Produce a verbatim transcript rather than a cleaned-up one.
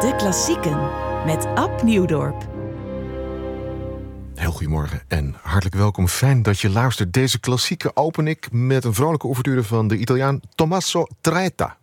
De Klassieken met Ab Nieuwdorp. Heel goedemorgen en hartelijk welkom. Fijn dat je luistert. Deze klassieke open ik met een vrolijke ouverture van de Italiaan Tommaso Traetta.